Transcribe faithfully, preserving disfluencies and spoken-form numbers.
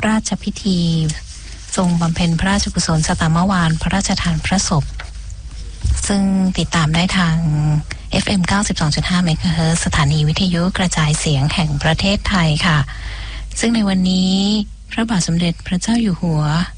ราชพิธีทรงบำเพ็ญพระราชกุศลสตามวานพระราชทานพระศพซึ่งติดตามได้ทาง เอฟ เอ็ม เก้าสิบสองจุดห้า เมกะเฮิรตซ์สถานีวิทยุกระจายเสียงแห่งประเทศไทยค่ะซึ่งในวันนี้พระบาทสมเด็จพระเจ้าอยู่หัว